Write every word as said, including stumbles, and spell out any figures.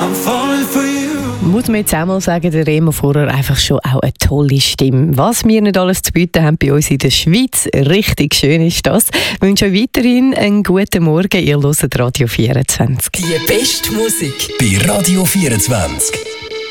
I'm falling for you. Muss man jetzt auch mal sagen, der Remo Vorer einfach schon auch eine tolle Stimme. Was wir nicht alles zu bieten haben bei uns in der Schweiz, richtig schön ist das. Ich wünsche euch weiterhin einen guten Morgen. Ihr hört Radio vierundzwanzig. Die beste Musik bei Radio vierundzwanzig.